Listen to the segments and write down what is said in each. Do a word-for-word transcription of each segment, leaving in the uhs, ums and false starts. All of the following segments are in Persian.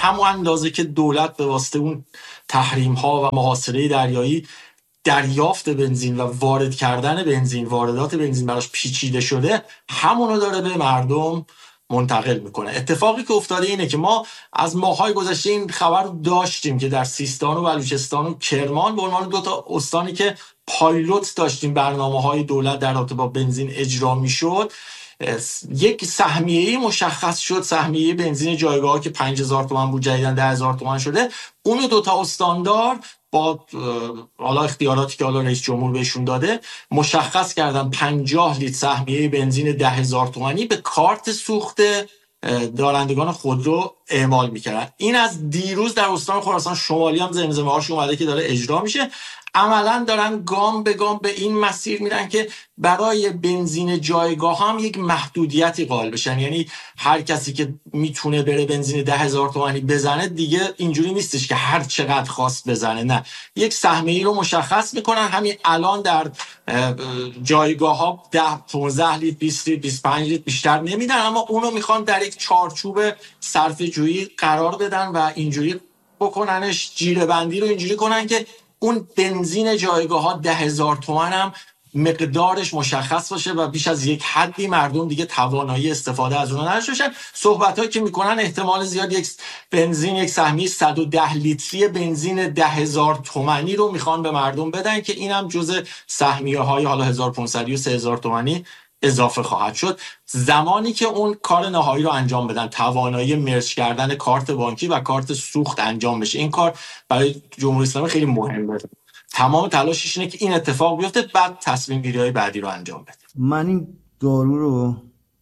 همون اندازه که دولت به واسطه اون تحریم ها و محاصره دریایی دریافت بنزین و وارد کردن بنزین، واردات بنزین براش پیچیده شده، همونو داره به مردم منتقل میکنه. اتفاقی که افتاده اینه که ما از ماهای گذشته این خبر داشتیم که در سیستان و بلوچستان و کرمان به عنوان دو تا استانی که پایلوت داشتیم برنامه‌های دولت در رابطه با بنزین اجرا میشد، یک سهمیه‌ای مشخص شد، سهمیه بنزین جایگاه که پنج هزار تومان بود جدیداً ده هزار تومان شده. اونو دو تا استاندار با حالا اختیاراتی که حالا رئیس جمهور بهشون داده مشخص کردن پنجاه لیتر سهمیه بنزین ده هزار تومانی به کارت سوخت دارندگان خودرو اعمال میکردن. این از دیروز در استان خراسان شمالی هم زمزمه هاش اومده که داره اجرا میشه. عملا دارن گام به گام به این مسیر میرن که برای بنزین جایگاه هم یک محدودیتی قائل بشن. یعنی هر کسی که میتونه بره بنزین ده هزار تومانی بزنه دیگه اینجوری نیستش که هر چقدر خواست بزنه، نه، یک سهمیه‌ای رو مشخص میکنن. همین الان در جایگاه ها ده پانزده لیتر بیست لیتر بیست و پنج لیتر بیشتر نمیدن، اما اونو میخوان در یک چارچوب صرفه جویی قرار بدن و اینجوری بکننش، جیره بندی رو اینجوری کنن که اون بنزین جایگاه ها ده هزار تومان هم مقدارش مشخص باشه و بیش از یک حدی مردم دیگه توانایی استفاده از اون نداشته باشن. صحبتایی که میکنن احتمال زیاد یک بنزین، یک سهمیه صد و ده لیتری بنزین ده هزار تومانی رو میخوان به مردم بدن که اینم جزء سهمیه های حالا هزار و پانصد و سه هزار تومانی اضافه خواهد شد. زمانی که اون کار نهایی رو انجام بدن، توانایی مرج کردن کارت بانکی و کارت سوخت انجام بشه، این کار برای جمهوری اسلامی خیلی مهمه. تمام تلاشش اینه که این اتفاق بیفته، بعد تصمیم گیری های بعدی رو انجام بده. من این دارو رو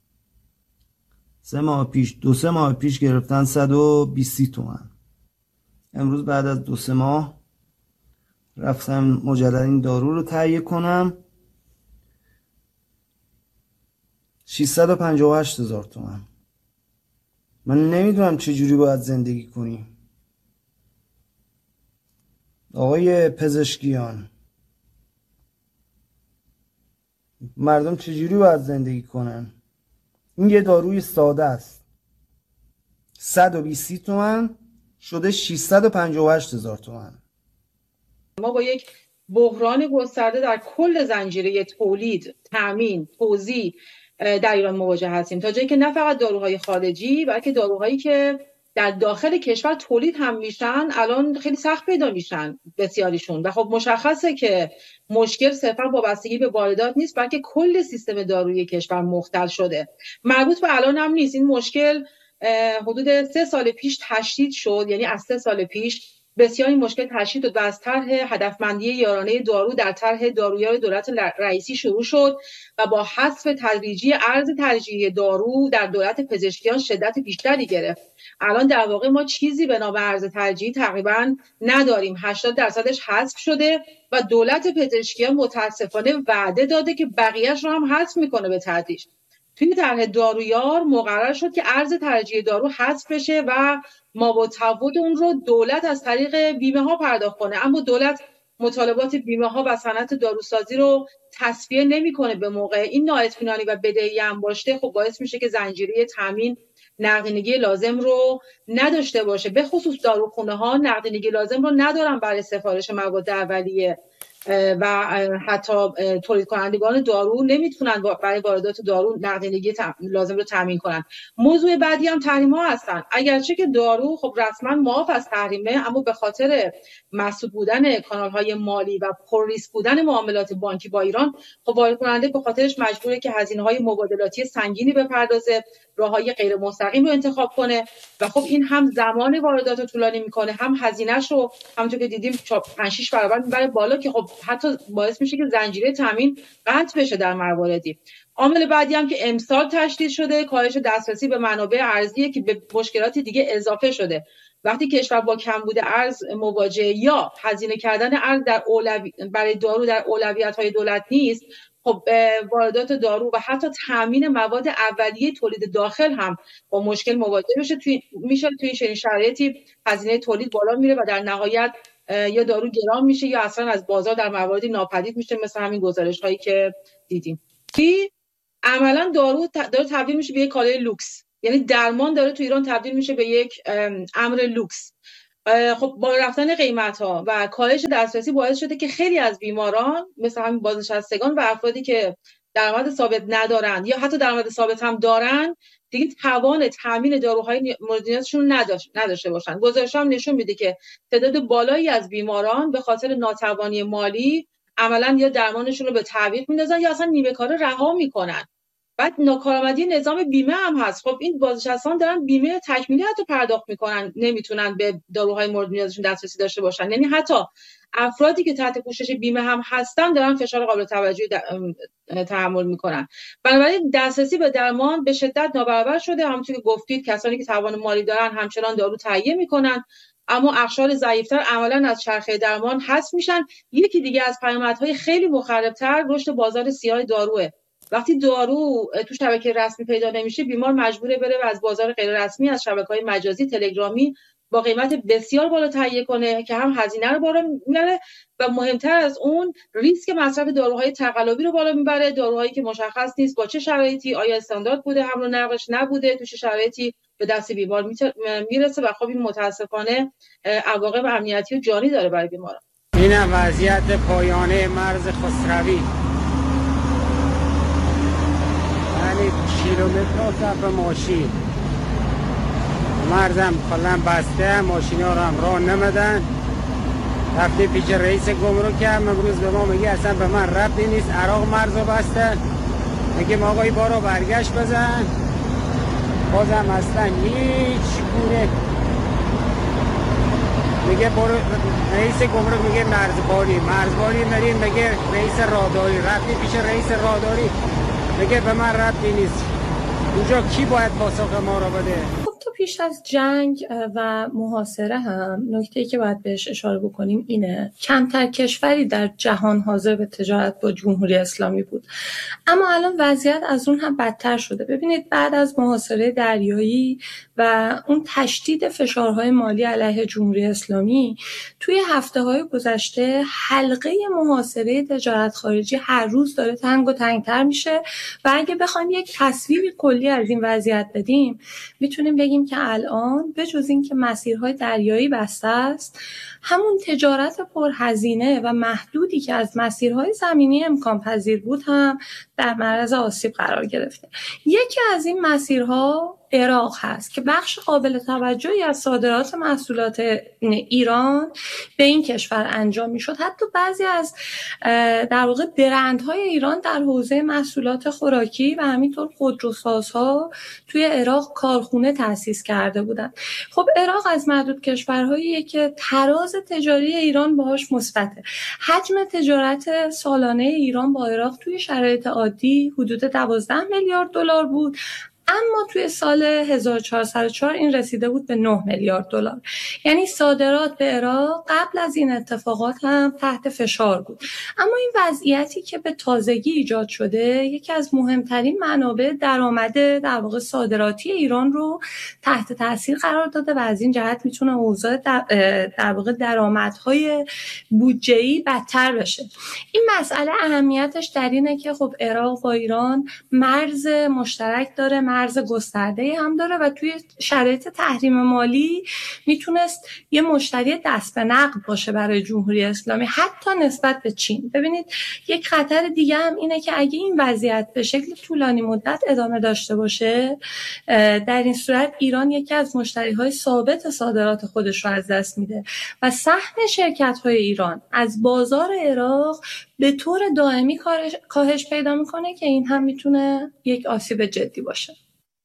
سه ماه پیش دو سه ماه پیش گرفتن صد و بیست تومن. امروز بعد از دو سه ماه رفتم مجدد این دارو رو تهیه کنم، ششصد و پنجاه و هشت هزار تومن. من نمیدونم چجوری باید زندگی کنیم. آقای پزشکیان، مردم چجوری باید زندگی کنن؟ این یه داروی ساده است، صد و بیست تومن شده ششصد و پنجاه و هشت هزار تومن. ما با یک بحران گسترده در کل زنجیره تولید، تامین، توزیع در ایران مواجه هستیم، تا جایی که نه فقط داروهای خارجی بلکه داروهایی که در داخل کشور تولید هم میشن الان خیلی سخت پیدا میشن بسیاریشون. و خب مشخصه که مشکل صرفا وابستگی به واردات نیست، بلکه کل سیستم دارویی کشور مختل شده. مربوط به الان هم نیست. این مشکل حدود سه سال پیش تشدید شد، یعنی از سه سال پیش بسیار این مشکل تشدید شد و از طرح هدفمندی یارانه دارو در طرح دارویی دولت رئیسی شروع شد و با حذف تدریجی ارز ترجیحی دارو در دولت پزشکیان شدت بیشتری گرفت. الان در واقع ما چیزی به نام ارز ترجیحی تقریبا نداریم. هشتاد درصدش حذف شده و دولت پزشکیان متاسفانه وعده داده که بقیه‌اش رو هم حذف میکنه به تدریج. توی طرح دارویار مقرر شد که ارز ترجیحی دارو حذف بشه و ما با تعهد اون رو دولت از طریق بیمه ها پرداخت کنه، اما دولت مطالبات بیمه ها و صنعت داروسازی رو تصفیه نمیکنه به موقع. این نااطمینانی و بدهی انباشته خب باعث میشه که زنجیره تامین نقدینگی لازم رو نداشته باشه. به خصوص داروخونه ها نقدینگی لازم رو ندارن برای سفارش مواد اولیه و حتی تولید کنندگان دارو نمیتونن برای واردات دارو نقدینگی لازم رو تامین کنن. موضوع بعدی هم تحریم ها هستن. اگرچه که دارو خب رسما معاف از تحریمه، اما به خاطر مسدود بودن کانال های مالی و پر ریسک بودن معاملات بانکی با ایران، خب وارد کننده به خاطرش مجبوره که هزینه های مبادلاتی سنگینی بپردازه، راههای غیر مستقیم رو انتخاب کنه و خب این هم زمان واردات رو طولانی میکنه، هم هزینه‌اش رو همونطور که دیدیم پنج شش برابر میبره بالا که خب حتی باعث میشه که زنجیره تامین قطع بشه در مواردی. عامل بعدی هم که امسال تشدید شده کاهش دسترسی به منابع ارزیه که به مشکلات دیگه اضافه شده. وقتی کشور با کمبود ارز مواجه یا هزینه کردن ارز در اولوی... برای دارو در اولویت‌های دولت نیست، خب واردات دارو و حتی تامین مواد اولیه تولید داخل هم با مشکل مواجه میشه. توی میشه توی این شرایطی هزینه تولید بالا میره و در نهایت یا دارو گران میشه یا اصلا از بازار در مواردی ناپدید میشه، مثل همین گزارش هایی که دیدیم. کی عملا دارو داره تبدیل میشه به یک کالای لوکس. یعنی درمان داره تو ایران تبدیل میشه به یک امر لوکس. خب با رفتن قیمت ها و کاهش دسترسی باعث شده که خیلی از بیماران مثل همین بازنشستگان و افرادی که درآمد ثابت ندارن یا حتی درآمد ثابت هم دارن دیگه توان تامین داروهای مورد نیازشون نداشته باشن. گزارش هم نشون میده که تعداد بالایی از بیماران به خاطر ناتوانی مالی عملاً یا درمانشون رو به تعویق میندازن یا اصلا نیمه کاره رها میکنن. بعد ناکارآمدی نظام بیمه هم هست. خب این بازنشستگان دارن بیمه تکمیلی حتی پرداخت میکنن، نمیتونن به داروهای مورد نیازشون دسترسی داشته باشن. یعنی حتی افرادی که تحت پوشش بیمه هم هستن دارن فشار قابل توجهی تحمل میکنن. بنابراین دسترسی به درمان به شدت نابرابر شده. همونطور که گفتید کسانی که توان مالی دارن همچنان دارو تهیه میکنن، اما اقشار ضعیفتر عملاً از چرخه درمان حذف میشن. یکی دیگه از پیامدهای خیلی مخربتر رشد بازار سیاه داروه. وقتی دارو تو شبکه رسمی پیدا نمیشه بیمار مجبوره بره و از بازار غیر رسمی از شبکه‌های مجازی تلگرامی با قیمت بسیار بالا تهیه کنه که هم هزینه رو بالا میبره و مهمتر از اون ریسک مصرف داروهای تقلبی رو بالا میبره. داروهایی که مشخص نیست با چه شرایطی، آیا استاندارد بوده، حمل و نقلش نبوده، تو چه شرایطی به دست بیمار میرسه و خب این متاسفانه عواقب امنیتی و جانی داره برای بیماران. این وضعیت پایانه مرز خسروی، یعنی کیلومترها صف ماشین، مرزم کلا بسته، ماشینا رو هم راه نمیدن. رفته پیش رئیس گمرک هم امروز به ما میگه اصلا به من ربطی نیست، عراق مرزو بسته. میگه آقای بارو برگشت بزن، بازم اصلا هیچ گونه. میگه برو رئیس گمرک میگه مرزباری مرزباری مریم، میگه رئیس راهداری، رفتی پیش رئیس راهداری میگه به من ربطی نیست. اونجا کی باید پاسخ ما رو بده؟ تا پیش از جنگ و محاصره هم نکته‌ای که باید بهش اشاره بکنیم اینه کمتر کشوری در جهان حاضر به تجارت با جمهوری اسلامی بود، اما الان وضعیت از اون هم بدتر شده. ببینید بعد از محاصره دریایی و اون تشدید فشارهای مالی علیه جمهوری اسلامی توی هفته‌های گذشته حلقه محاصره تجارت خارجی هر روز داره تنگ و تنگتر میشه و اگه بخوایم یک تصویری کلی از این وضعیت بدیم میتونیم بگیم که الان به جز این که مسیرهای دریایی بسته است، همون تجارت پرهزینه و محدودی که از مسیرهای زمینی امکان پذیر بود هم در معرض آسیب قرار گرفته. یکی از این مسیرها عراق هست که بخش قابل توجهی از صادرات محصولات ایران به این کشور انجام میشد. حتی بعضی از در واقع برندهای ایران در حوزه محصولات خوراکی و همینطور خودروسازها توی عراق کارخونه تأسیس کرده بودند. خب عراق از معدود کشورهاییه که تراز تجاری ایران باهاش مثبته. حجم تجارت سالانه ایران با عراق توی شرایط عادی حدود دوازده میلیارد دلار بود، اما توی سال هزار و چهارصد و چهار این رسیده بود به نه میلیارد دلار. یعنی صادرات به عراق قبل از این اتفاقات هم تحت فشار بود. اما این وضعیتی که به تازگی ایجاد شده یکی از مهمترین منابع درآمد در واقع صادراتی ایران رو تحت تاثیر قرار داده و از این جهت میتونه اوضاع در, در واقع درآمدهای بودجه‌ای بدتر بشه. این مسئله اهمیتش در اینه که خب عراق با ایران مرز مشترک داره، مرز گسترده هم داره و توی شرایط تحریم مالی میتونست یه مشتری دست به نقد باشه برای جمهوری اسلامی، حتی نسبت به چین. ببینید یک خطر دیگه هم اینه که اگه این وضعیت به شکل طولانی مدت ادامه داشته باشه، در این صورت ایران یکی از مشتریهای ثابت صادرات خودش رو از دست میده و سهم شرکت‌های ایران از بازار عراق به طور دائمی کاهش پیدا میکنه که این هم میتونه یک آسیب جدی باشه.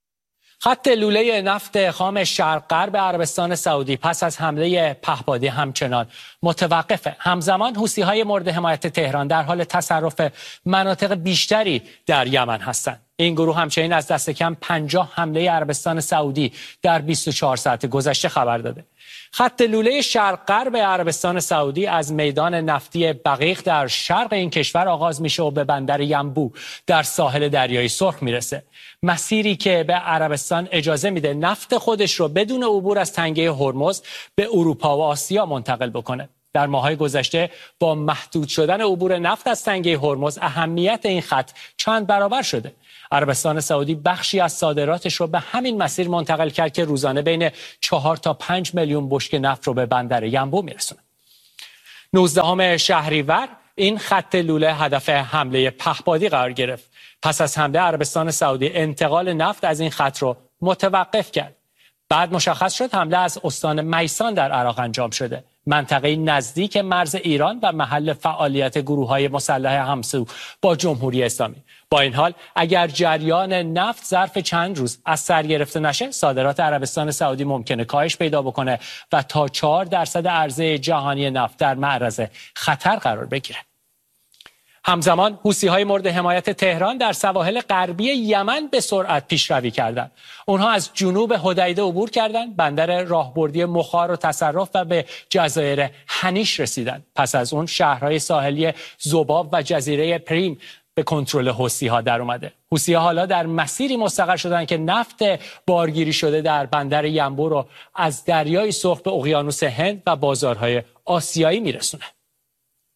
خط لوله نفت خام شرق غرب عربستان سعودی پس از حمله پهپادی همچنان متوقفه. همزمان حوثی‌های مورد حمایت تهران در حال تصرف مناطق بیشتری در یمن هستند. این گروه همچنین از دست کم پنجاه حمله عربستان سعودی در بیست و چهار ساعت گذشته خبر داده. خط لوله شرق غرب عربستان سعودی از میدان نفتی بقیق در شرق این کشور آغاز میشه و به بندر ینبو در ساحل دریای سرخ میرسه. مسیری که به عربستان اجازه میده نفت خودش رو بدون عبور از تنگه هرمز به اروپا و آسیا منتقل بکنه. در ماه‌های گذشته با محدود شدن عبور نفت از تنگه هرمز اهمیت این خط چند برابر شده. عربستان سعودی بخشی از صادراتش رو به همین مسیر منتقل کرد که روزانه بین چهار تا پنج میلیون بشکه نفت رو به بندر ینبوع میرسونه. نوزدهم شهریور این خط لوله هدف حمله پهپادی قرار گرفت. پس از حمله عربستان سعودی انتقال نفت از این خط رو متوقف کرد. بعد مشخص شد حمله از استان میسان در عراق انجام شده، منطقه نزدیک مرز ایران و محل فعالیت گروه‌های مسلح همسو با جمهوری اسلامی. با این حال اگر جریان نفت ظرف چند روز از سر گرفته نشه، صادرات عربستان سعودی ممکنه کاهش پیدا بکنه و تا چهار درصد عرضه جهانی نفت در معرض خطر قرار بگیره. همزمان حوثی‌های مورد حمایت تهران در سواحل غربی یمن به سرعت پیشروی کردند. اونها از جنوب حدیده عبور کردند، بندر راهبردی مخار و تصرف و به جزایر هنیش رسیدند. پس از اون شهرهای ساحلی ذباب و جزیره پریم به کنترل حوثی‌ها در اومده. حوثی‌ها حالا در مسیری مستقر شدند که نفت بارگیری شده در بندر ینبوع رو از دریای سرخ به اقیانوس هند و بازارهای آسیایی میرسونه.